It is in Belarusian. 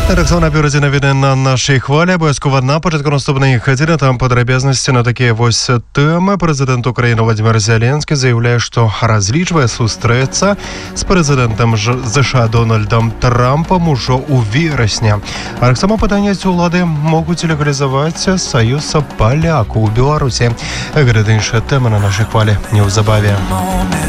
Редакційна напередзе навіны на нашай хвалі. Абавязкова на пачатку наступнай гадзіны там падрабязнасці на такія вось тэмы. Прэзідэнт Украіны Владимир Зеленскі заяўляе, што разлічвае сустрэцца з прэзідэнтам США Дональдам Трампам ужо ў верасні. А таксама пытанне, ці ўлады могуць легалізаваць саюз палякаў у Беларусі. Гэта іншая тэма на нашай хвалі неўзабаве.